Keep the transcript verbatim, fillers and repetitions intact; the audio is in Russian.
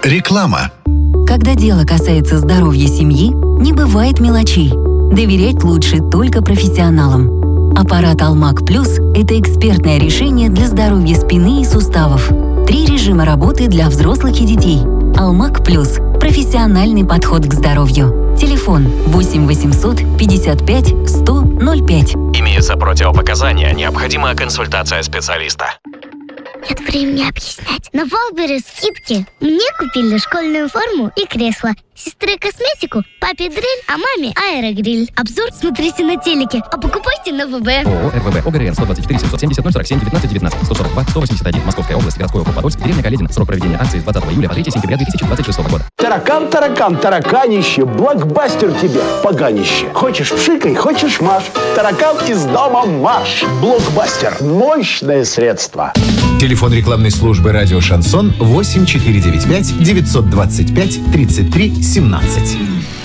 Реклама. Когда дело касается здоровья семьи, не бывает мелочей. Доверять лучше только профессионалам. Аппарат Алмак Плюс – это экспертное решение для здоровья спины и суставов. Три режима работы для взрослых и детей. Алмак Плюс – профессиональный подход к здоровью. Телефон восемь восемьсот пятьдесят пять сто ноль пять. Имеются противопоказания, необходима консультация специалиста. Нет времени объяснять. На Валбере скидки. Мне купили школьную форму и кресло. Сестре косметику, папе дрель, а маме аэрогриль. Обзор смотрите на телеке, а покупайте на ВБ. ООО РВБ ОГРН сто двадцать четыре семьсот семьдесят ноль сорок семь девятнадцать девятнадцать сто сорок два сто восемьдесят один Московская область, городской округ Подольск, деревня Каледино. Срок проведения акции с двадцатого июля по третьего сентября две тысячи двадцать шестого года. Таракан, таракан, тараканище, блокбастер тебе, поганище. Хочешь пшикай, хочешь маш. Таракан из дома марш. Блокбастер. Мощное средство. Телефон рекламной службы «Радио Шансон» восемь четыре девять пять девятьсот двадцать пять тридцать три семнадцать.